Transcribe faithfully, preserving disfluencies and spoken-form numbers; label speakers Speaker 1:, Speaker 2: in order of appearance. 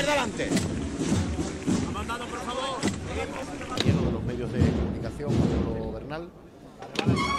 Speaker 1: adelante.
Speaker 2: Ha mandado, por favor.
Speaker 1: Lleno de los medios de comunicación, Manolo Bernal.